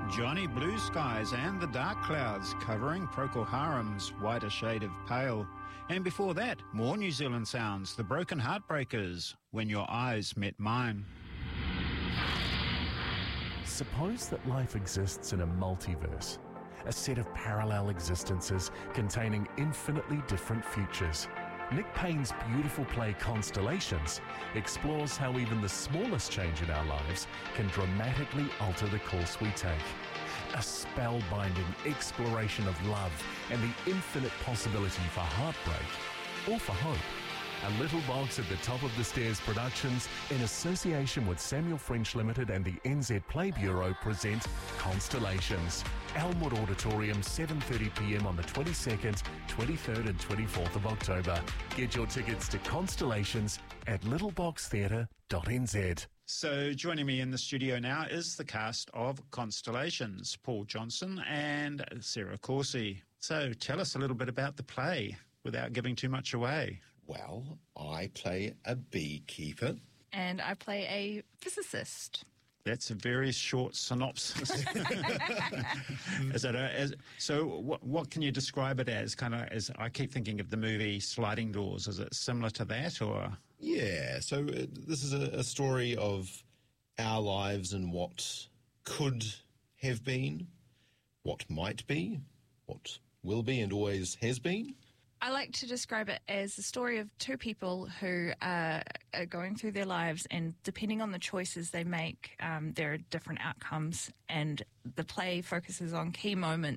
Johnny Blue Skies and the Dark Clouds covering Procol Harum's Whiter Shade of Pale. And before that, more New Zealand sounds, the Broken Heartbreakers, When Your Eyes Met Mine. Suppose that life exists in a multiverse, a set of parallel existences containing infinitely different futures. Nick Payne's beautiful play Constellations explores how even the smallest change in our lives can dramatically alter the course we take. A spellbinding exploration of love and the infinite possibility for heartbreak or for hope. A Little Box at the Top of the Stairs Productions, in association with Samuel French Limited and the NZ Play Bureau, present Constellations. Elmwood Auditorium, 7:30pm on the 22nd, 23rd and 24th of October. Get your tickets to Constellations at littleboxtheatre.nz. So joining me in the studio now is the cast of Constellations, Paul Johnson and Sarah Corsi. So tell us a little bit about the play without giving too much away. Well, I play a beekeeper. And I play a physicist. That's a very short synopsis. So what can you describe it as? Kind of, as I keep thinking of the movie Sliding Doors. Is it similar to that, or? Yeah, so this is a story of our lives and what could have been, what might be, what will be and always has been. I like to describe it as a story of two people who are going through their lives, and depending on the choices they make, there are different outcomes, and the play focuses on key moments